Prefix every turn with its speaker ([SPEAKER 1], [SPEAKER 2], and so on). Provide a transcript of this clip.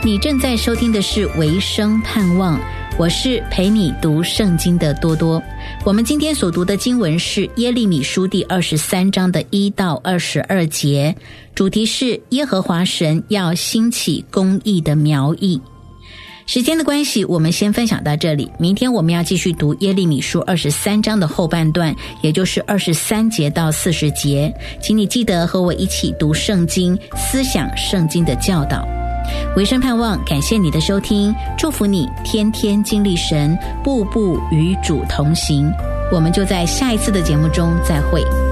[SPEAKER 1] 你正在收听的是维生盼望，我是陪你读圣经的多多。我们今天所读的经文是耶利米书第23章的1到22节，主题是耶和华神要兴起公义的苗裔。时间的关系，我们先分享到这里，明天我们要继续读耶利米书23章的后半段，也就是23节到40节，请你记得和我一起读圣经，思想圣经的教导。维生盼望，感谢你的收听，祝福你天天经历神，步步与主同行。我们就在下一次的节目中再会。